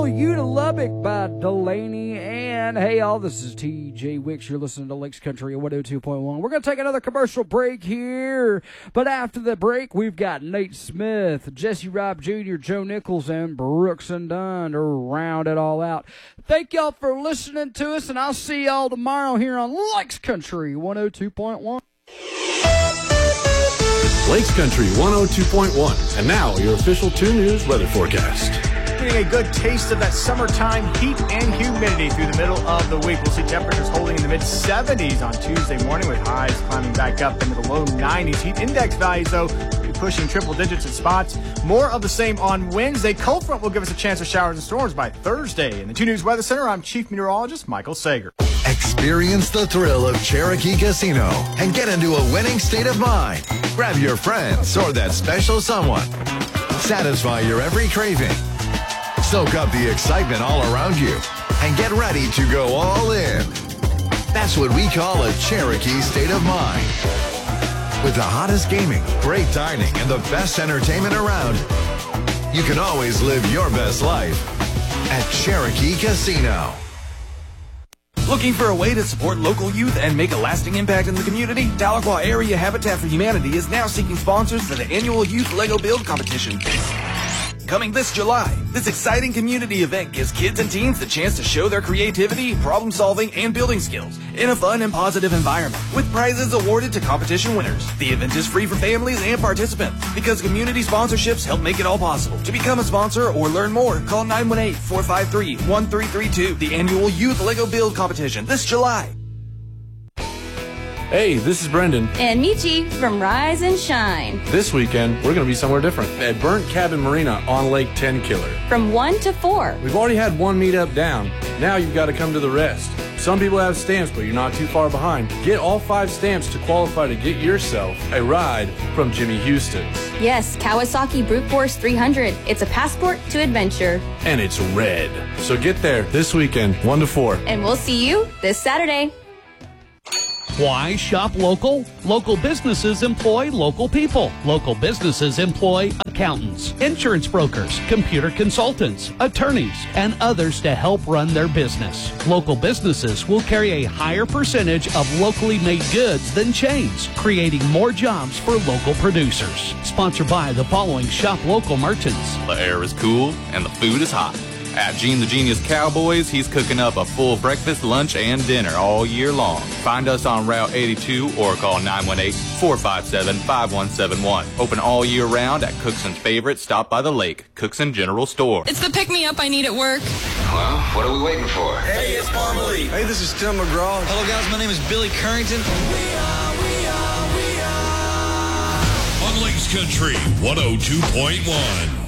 Pull You to Lubbock by Delaney. And hey, all, this is TJ Wicks. You're listening to Lakes Country at 102.1. We're going to take another commercial break here. But after the break, we've got Nate Smith, Jesse Robb Jr., Joe Nichols, and Brooks and Dunn to round it all out. Thank y'all for listening to us, and I'll see y'all tomorrow here on Lakes Country 102.1. Lakes Country 102.1. And now, your official 2 News weather forecast. Getting a good taste of that summertime heat and humidity through the middle of the week. We'll see temperatures holding in the mid-70s on Tuesday morning with highs climbing back up into the low 90s. Heat index values, though, will be pushing triple digits in spots. More of the same on Wednesday. Cold front will give us a chance of showers and storms by Thursday. In the 2 News Weather Center, I'm Chief Meteorologist Michael Sager. Experience the thrill of Cherokee Casino and get into a winning state of mind. Grab your friends or that special someone. Satisfy your every craving. Soak up the excitement all around you and get ready to go all in. That's what we call a Cherokee state of mind. With the hottest gaming, great dining, and the best entertainment around, you can always live your best life at Cherokee Casino. Looking for a way to support local youth and make a lasting impact in the community? Tahlequah Area Habitat for Humanity is now seeking sponsors for the annual Youth Lego Build Competition. Coming this July, this exciting community event gives kids and teens the chance to show their creativity, problem solving, and building skills in a fun and positive environment with prizes awarded to competition winners. The event is free for families and participants because community sponsorships help make it all possible. To become a sponsor or learn more, call 918-453-1332. The annual Youth Lego Build Competition this July. Hey, this is Brendan. And Michi from Rise and Shine. This weekend, we're going to be somewhere different at Burnt Cabin Marina on Lake Tenkiller. From 1 to 4. We've already had one meetup down. Now you've got to come to the rest. Some people have stamps, but you're not too far behind. Get all 5 stamps to qualify to get yourself a ride from Jimmy Houston. Yes, Kawasaki Brute Force 300. It's a passport to adventure. And it's red. So get there this weekend, 1 to 4. And we'll see you this Saturday. Why shop local? Local businesses employ local people. Local businesses employ accountants, insurance brokers, computer consultants, attorneys, and others to help run their business. Local businesses will carry a higher percentage of locally made goods than chains, creating more jobs for local producers. Sponsored by the following shop local merchants. The air is cool and the food is hot. At Gene the Genius Cowboys, he's cooking up a full breakfast, lunch, and dinner all year long. Find us on Route 82 or call 918-457-5171. Open all year round at Cookson's favorite stop by the lake, Cookson General Store. It's the pick-me-up I need at work. Well, what are we waiting for? Hey, it's Marmalade. Hey, this is Tim McGraw. Hello, guys. My name is Billy Currington. On Lakes Country 102.1.